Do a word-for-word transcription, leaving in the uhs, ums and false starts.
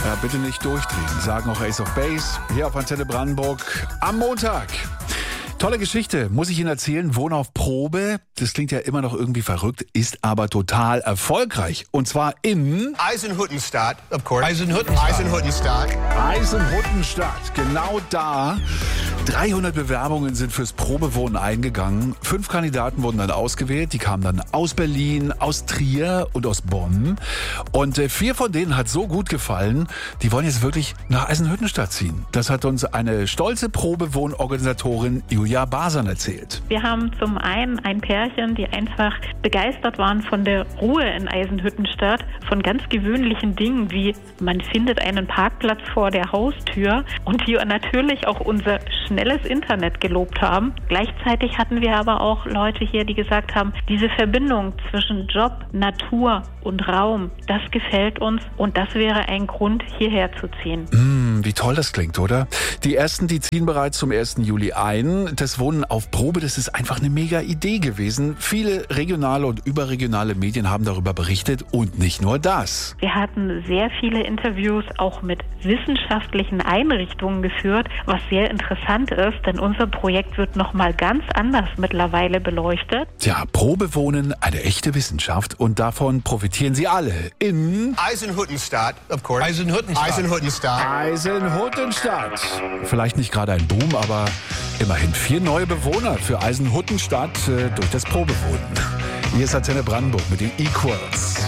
Ja, bitte nicht durchdrehen, sagen auch Ace of Base hier auf Antenne Brandenburg am Montag. Tolle Geschichte, muss ich Ihnen erzählen. Wohnen auf Probe, das klingt ja immer noch irgendwie verrückt, ist aber total erfolgreich. Und zwar in Eisenhüttenstadt, of course. Eisenhüttenstadt. Eisenhüttenstadt. Eisenhüttenstadt. Genau da. dreihundert Bewerbungen sind fürs Probewohnen eingegangen. Fünf Kandidaten wurden dann ausgewählt. Die kamen dann aus Berlin, aus Trier und aus Bonn. Und äh, vier von denen hat so gut gefallen, die wollen jetzt wirklich nach Eisenhüttenstadt ziehen. Das hat uns eine stolze Probewohnorganisatorin Julia Basan erzählt. Wir haben zum einen ein Pärchen, die einfach begeistert waren von der Ruhe in Eisenhüttenstadt, von ganz gewöhnlichen Dingen wie man findet einen Parkplatz vor der Haustür und die natürlich auch unser schnelles Internet gelobt haben. Gleichzeitig hatten wir aber auch Leute hier, die gesagt haben, diese Verbindung zwischen Job, Natur und Raum, das gefällt uns und das wäre ein Grund, hierher zu ziehen. Mm, wie toll das klingt, oder? Die ersten, die ziehen bereits zum ersten Juli ein. Das Wohnen auf Probe, das ist einfach eine mega Idee gewesen. Viele regionale und überregionale Medien haben darüber berichtet und nicht nur das. Wir hatten sehr viele Interviews auch mit wissenschaftlichen Einrichtungen geführt, was sehr interessant ist, denn unser Projekt wird nochmal ganz anders mittlerweile beleuchtet. Tja, Probewohnen, eine echte Wissenschaft und davon profitieren Sie alle in Eisenhüttenstadt, of course. Eisenhüttenstadt. Eisenhüttenstadt. Eisenhüttenstadt. Vielleicht nicht gerade ein Boom, aber immerhin vier neue Bewohner für Eisenhüttenstadt äh, durch das Probewohnen. Hier ist Antenne Brandenburg mit den Equals.